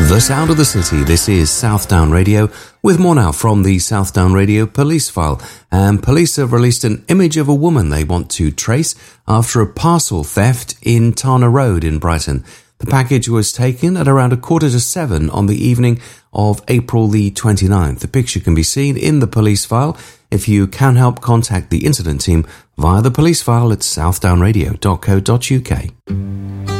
The sound of the city. This is Southdown Radio with more now from the Southdown Radio police file. And police have released an image of a woman they want to trace after a parcel theft in Tana Road in Brighton. The package was taken at around 6:45 on the evening of April the 29th. The picture can be seen in the police file. If you can help, contact the incident team via the police file at southdownradio.co.uk.